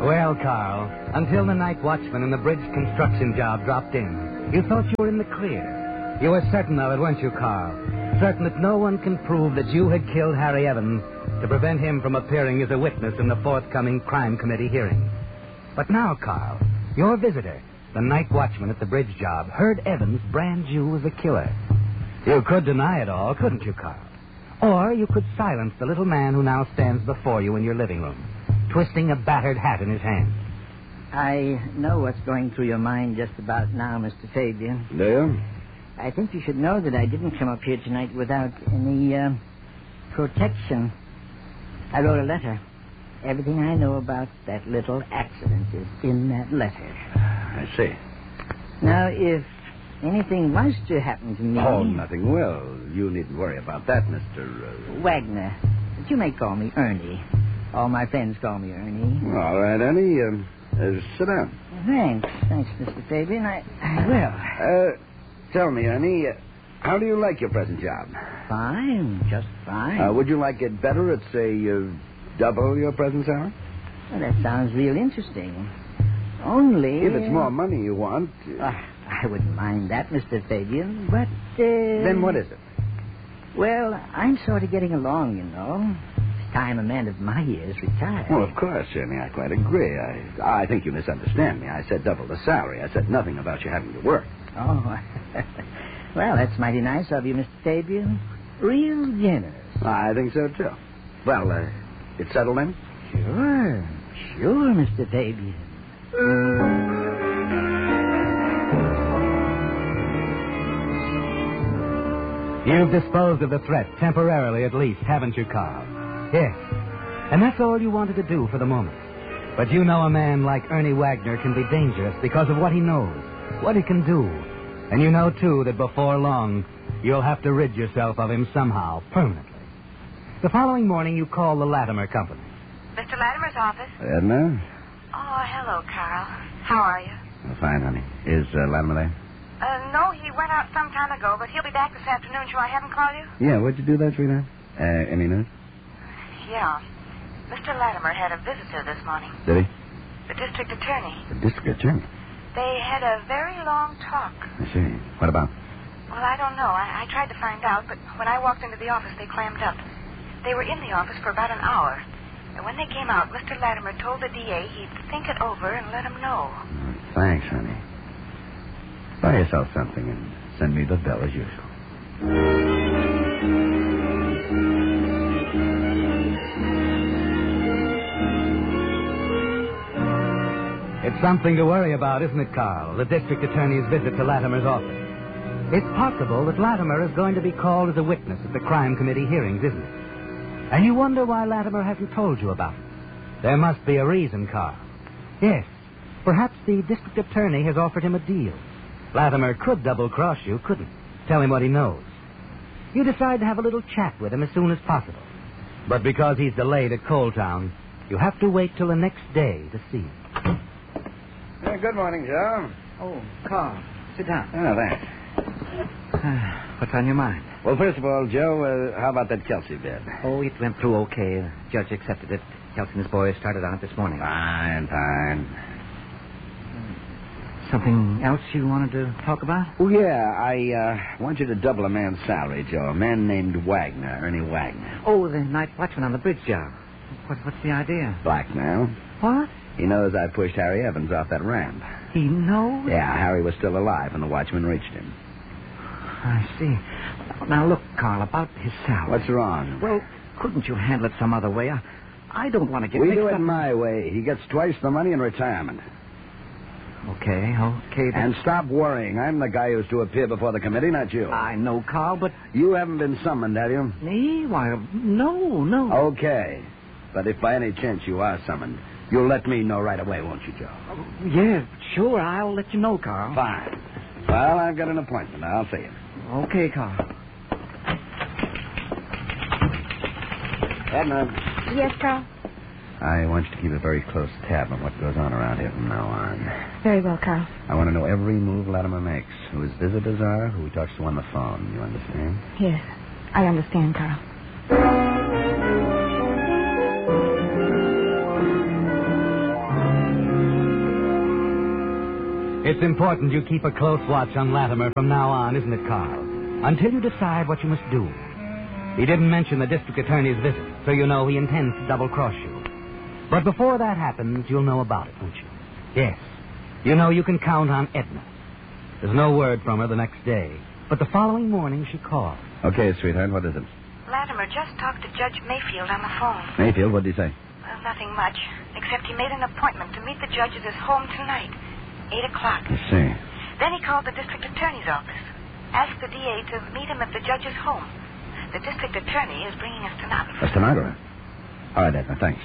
Well, Carl, until the night watchman and the bridge construction job dropped in, you thought you were in the clear. You were certain of it, weren't you, Carl? Certain that no one can prove that you had killed Harry Evans to prevent him from appearing as a witness in the forthcoming crime committee hearing. But now, Carl, your visitor, the night watchman at the bridge job, heard Evans brand you as a killer. You could deny it all, couldn't you, Carl? Or you could silence the little man who now stands before you in your living room, twisting a battered hat in his hand. I know what's going through your mind just about now, Mr. Fabian. Do you? I think you should know that I didn't come up here tonight without any, protection. I wrote a letter. Everything I know about that little accident is in that letter. I see. Now, if anything was to happen to me... Oh, nothing will. You needn't worry about that, Mr. Wagner. But you may call me Ernie. All my friends call me Ernie. All right, Ernie. Sit down. Thanks. Thanks, Mr. Fabian. I will. Tell me, Ernie, how do you like your present job? Fine. Just fine. Would you like it better at, say, double your present salary? Well, that sounds real interesting. Only... If it's more money you want... I wouldn't mind that, Mr. Fabian, but... Then what is it? Well, I'm sort of getting along, you know. It's time a man of my years retired. Well, of course, Ernie, I quite agree. I think you misunderstand me. I said double the salary. I said nothing about you having to work. Oh, well, that's mighty nice of you, Mr. Fabian. Real generous. I think so, too. Well, it's settled then? Sure, Mr. Fabian. You've disposed of the threat, temporarily at least, haven't you, Carl? Yes. And that's all you wanted to do for the moment. But you know a man like Ernie Wagner can be dangerous because of what he knows, what he can do. And you know, too, that before long, you'll have to rid yourself of him somehow, permanently. The following morning, you call the Latimer Company. Mr. Latimer's office? Edna? Oh, hello, Carl. How are you? Fine, honey. Is Latimer there? No, he went out some time ago, but he'll be back this afternoon. Shall I have him call you? Yeah, what'd you do there, sweetheart? Any news? Yeah. Mr. Latimer had a visitor this morning. Did he? The district attorney. The district attorney? They had a very long talk. I see. What about? Well, I don't know. I tried to find out, but when I walked into the office, they clammed up. They were in the office for about an hour. And when they came out, Mr. Latimer told the DA he'd think it over and let him know. Thanks, honey. Buy yourself something and send me the bill as usual. It's something to worry about, isn't it, Carl? The district attorney's visit to Latimer's office. It's possible that Latimer is going to be called as a witness at the crime committee hearings, isn't it? And you wonder why Latimer hasn't told you about it. There must be a reason, Carl. Yes, perhaps the district attorney has offered him a deal. Latimer could double-cross you, couldn't he? Tell him what he knows. You decide to have a little chat with him as soon as possible. But because he's delayed at Coaltown, you have to wait till the next day to see him. Good morning, Joe. Oh, Carl, sit down. Oh, thanks. What's on your mind? Well, first of all, Joe, how about that Kelsey bid? Oh, it went through okay. The judge accepted it. Kelsey and his boys started on it this morning. Fine. Something else you wanted to talk about? Oh, yeah. I want you to double a man's salary, Joe. A man named Wagner, Ernie Wagner. Oh, the night watchman on the bridge job. What's the idea? Blackmail. What? He knows I pushed Harry Evans off that ramp. He knows? Yeah, Harry was still alive when the watchman reached him. I see. Now, look, Carl, about his salary. What's wrong? Well, couldn't you handle it some other way? I don't want to get We mixed do up. it my way. He gets twice the money in retirement. Okay, then. And stop worrying. I'm the guy who's to appear before the committee, not you. I know, Carl, but... You haven't been summoned, have you? Me? Why, no. Okay. But if by any chance you are summoned, you'll let me know right away, won't you, Joe? Yeah, sure. I'll let you know, Carl. Fine. Well, I've got an appointment. I'll see you. Okay, Carl. Edna. Yes, Carl? I want you to keep a very close tab on what goes on around here from now on. Very well, Carl. I want to know every move Latimer makes, who his visitors are, who he talks to on the phone. You understand? Yes, I understand, Carl. It's important you keep a close watch on Latimer from now on, isn't it, Carl? Until you decide what you must do. He didn't mention the district attorney's visit, so you know he intends to double-cross you. But before that happens, you'll know about it, won't you? Yes. You know you can count on Edna. There's no word from her the next day, but the following morning she called. Okay, sweetheart, what is it? Latimer just talked to Judge Mayfield on the phone. Mayfield, what did he say? Well, nothing much, except he made an appointment to meet the judge at his home tonight, 8 o'clock. I see. Then he called the district attorney's office, asked the DA to meet him at the judge's home. The district attorney is bringing a stenographer. A stenographer? All right, Edna, thanks.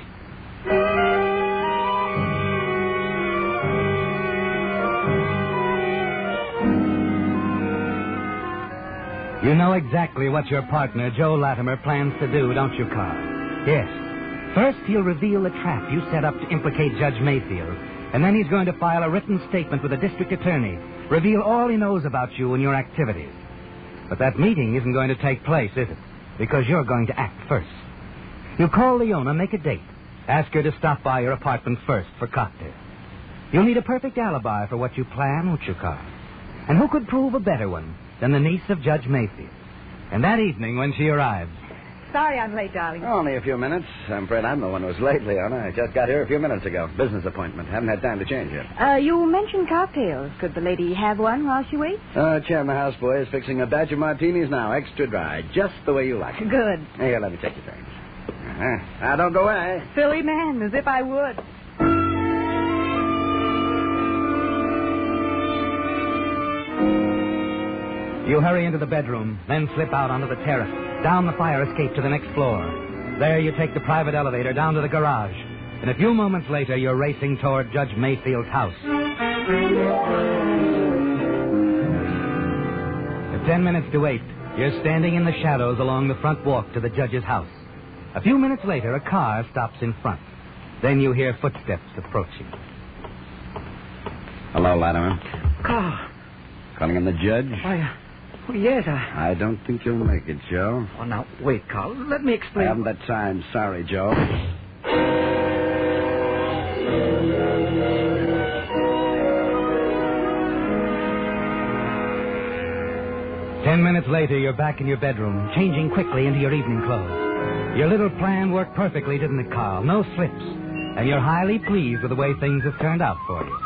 You know exactly what your partner, Joe Latimer, plans to do, don't you, Carl? Yes. First, he'll reveal the trap you set up to implicate Judge Mayfield. And then he's going to file a written statement with the district attorney, reveal all he knows about you and your activities. But that meeting isn't going to take place, is it? Because you're going to act first. You call Leona, make a date. Ask her to stop by your apartment first for cocktails. You'll need a perfect alibi for what you plan, won't you, Carl? And who could prove a better one than the niece of Judge Mayfield? And that evening, when she arrives... Sorry I'm late, darling. Only a few minutes. I'm afraid I'm the one who's late, Leona. I just got here a few minutes ago. Business appointment. Haven't had time to change yet. You mentioned cocktails. Could the lady have one while she waits? Chairman, the houseboy is fixing a batch of martinis now, extra dry, just the way you like it. Good. Here, let me take your things. Now, don't go away. Silly man, as if I would. You hurry into the bedroom, then slip out onto the terrace, down the fire escape to the next floor. There you take the private elevator down to the garage. And a few moments later, you're racing toward Judge Mayfield's house. With 10 minutes to wait, you're standing in the shadows along the front walk to the judge's house. A few minutes later, a car stops in front. Then you hear footsteps approaching. Hello, Latimer. Carl. Calling in the judge? Oh, yes, I don't think you'll make it, Joe. Oh, now, wait, Carl. Let me explain. I haven't that time. Sorry, Joe. Ten minutes later, you're back in your bedroom, changing quickly into your evening clothes. Your little plan worked perfectly, didn't it, Carl? No slips. And you're highly pleased with the way things have turned out for you.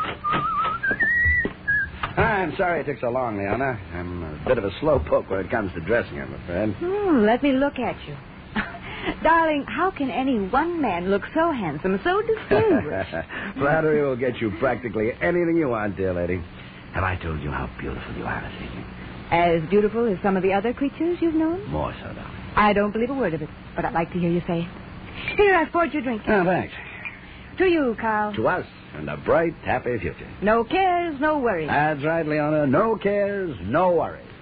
I'm sorry it took so long, Leona. I'm a bit of a slowpoke when it comes to dressing, I'm afraid. Let me look at you. Darling, how can any one man look so handsome, so distinguished? Flattery will get you practically anything you want, dear lady. Have I told you how beautiful you are this evening? As beautiful as some of the other creatures you've known? More so, darling. I don't believe a word of it, but I'd like to hear you say it. Here, I've poured your drink. Oh, thanks. To you, Carl. To us, and a bright, happy future. No cares, no worries. That's right, Leona. No cares, no worries.